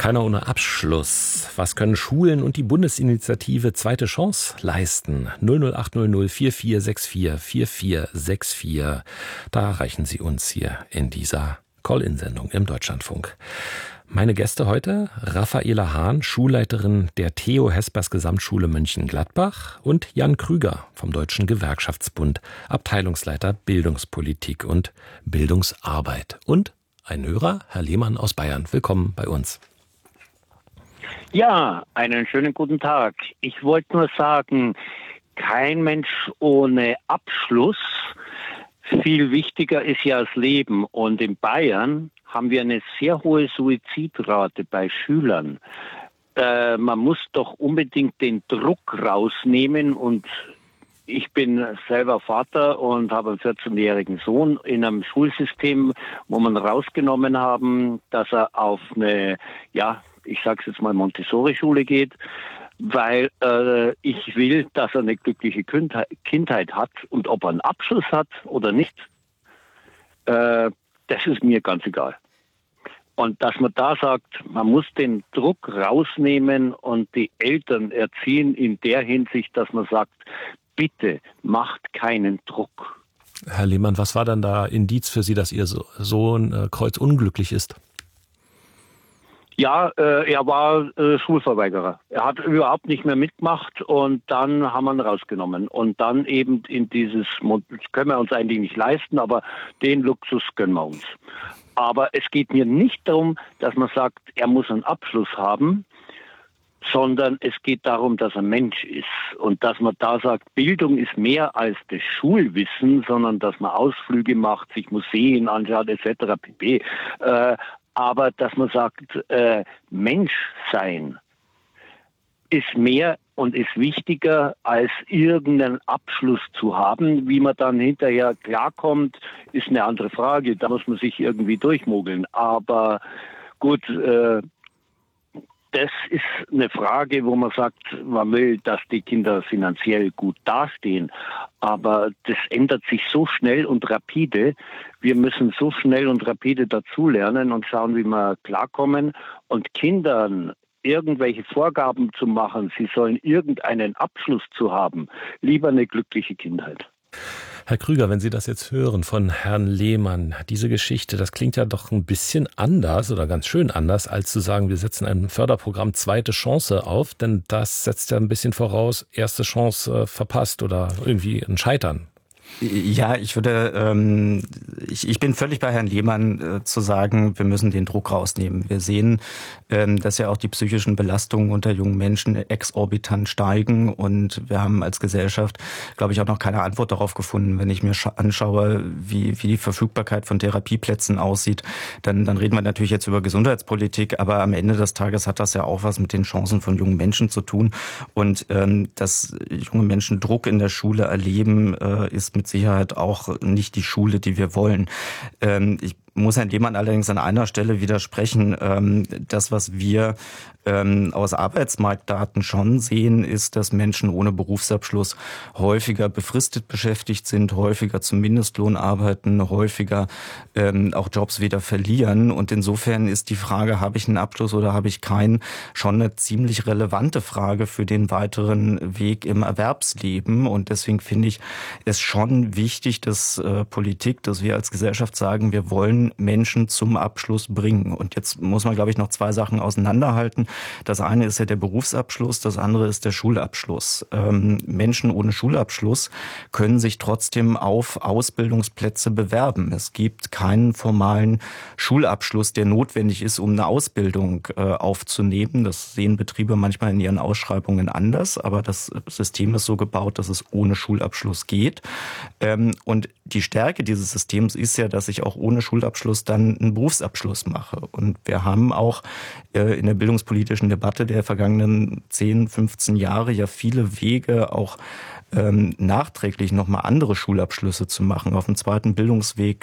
Keiner ohne Abschluss. Was können Schulen und die Bundesinitiative Zweite Chance leisten? 00800 4464 4464. Da erreichen Sie uns hier in dieser Call-In-Sendung im Deutschlandfunk. Meine Gäste heute: Raffaela Hahn, Schulleiterin der Theo Hespers Gesamtschule Mönchengladbach, und Jan Krüger vom Deutschen Gewerkschaftsbund, Abteilungsleiter Bildungspolitik und Bildungsarbeit. Und ein Hörer, Herr Lehmann aus Bayern. Willkommen bei uns. Ja, einen schönen guten Tag. Ich wollte nur sagen, kein Mensch ohne Abschluss. Viel wichtiger ist ja das Leben. Und in Bayern haben wir eine sehr hohe Suizidrate bei Schülern. Man muss doch unbedingt den Druck rausnehmen. Und ich bin selber Vater und habe einen 14-jährigen Sohn in einem Schulsystem, wo man rausgenommen haben, dass er auf eine, ich sage es jetzt mal, Montessori-Schule geht, weil ich will, dass er eine glückliche Kindheit hat, und ob er einen Abschluss hat oder nicht, das ist mir ganz egal. Und dass man da sagt, man muss den Druck rausnehmen und die Eltern erziehen in der Hinsicht, dass man sagt, bitte macht keinen Druck. Herr Lehmann, was war dann da Indiz für Sie, dass Ihr Sohn kreuzunglücklich ist? Ja, er war Schulverweigerer. Er hat überhaupt nicht mehr mitgemacht, und dann haben wir ihn rausgenommen. Und dann eben in dieses, das können wir uns eigentlich nicht leisten, aber den Luxus gönnen wir uns. Aber es geht mir nicht darum, dass man sagt, er muss einen Abschluss haben, sondern es geht darum, dass er Mensch ist. Und dass man da sagt, Bildung ist mehr als das Schulwissen, sondern dass man Ausflüge macht, sich Museen anschaut etc. pp. Aber dass man sagt, Mensch sein ist mehr und ist wichtiger, als irgendeinen Abschluss zu haben. Wie man dann hinterher klarkommt, ist eine andere Frage. Da muss man sich irgendwie durchmogeln. Aber gut, das ist eine Frage, wo man sagt, man will, dass die Kinder finanziell gut dastehen. Aber das ändert sich so schnell und rapide. Wir müssen so schnell und rapide dazulernen und schauen, wie wir klarkommen. Und Kindern irgendwelche Vorgaben zu machen, sie sollen irgendeinen Abschluss zu haben, lieber eine glückliche Kindheit. Herr Krüger, wenn Sie das jetzt hören von Herrn Lehmann, diese Geschichte, das klingt ja doch ein bisschen anders oder ganz schön anders, als zu sagen, wir setzen ein Förderprogramm Zweite Chance auf, denn das setzt ja ein bisschen voraus, erste Chance verpasst oder irgendwie ein Scheitern. Ja, ich bin völlig bei Herrn Lehmann zu sagen, wir müssen den Druck rausnehmen. Wir sehen, dass ja auch die psychischen Belastungen unter jungen Menschen exorbitant steigen, und wir haben als Gesellschaft, glaube ich, auch noch keine Antwort darauf gefunden. Wenn ich mir anschaue, wie die Verfügbarkeit von Therapieplätzen aussieht, dann reden wir natürlich jetzt über Gesundheitspolitik, aber am Ende des Tages hat das ja auch was mit den Chancen von jungen Menschen zu tun. Und dass junge Menschen Druck in der Schule erleben, ist mit Sicherheit auch nicht die Schule, die wir wollen. Ich muss Herrn Lehmann allerdings an einer Stelle widersprechen. Das, was wir aus Arbeitsmarktdaten schon sehen, ist, dass Menschen ohne Berufsabschluss häufiger befristet beschäftigt sind, häufiger zum Mindestlohn arbeiten, häufiger auch Jobs wieder verlieren. Und insofern ist die Frage, habe ich einen Abschluss oder habe ich keinen, schon eine ziemlich relevante Frage für den weiteren Weg im Erwerbsleben. Und deswegen finde ich es schon wichtig, dass Politik, dass wir als Gesellschaft sagen, wir wollen Menschen zum Abschluss bringen. Und jetzt muss man, glaube ich, noch zwei Sachen auseinanderhalten. Das eine ist ja der Berufsabschluss, das andere ist der Schulabschluss. Menschen ohne Schulabschluss können sich trotzdem auf Ausbildungsplätze bewerben. Es gibt keinen formalen Schulabschluss, der notwendig ist, um eine Ausbildung aufzunehmen. Das sehen Betriebe manchmal in ihren Ausschreibungen anders, aber das System ist so gebaut, dass es ohne Schulabschluss geht. Und die Stärke dieses Systems ist ja, dass ich auch ohne Schulabschluss dann einen Berufsabschluss mache. Und wir haben auch in der bildungspolitischen Debatte der vergangenen 10, 15 Jahre ja viele Wege, auch nachträglich nochmal andere Schulabschlüsse zu machen. Auf dem zweiten Bildungsweg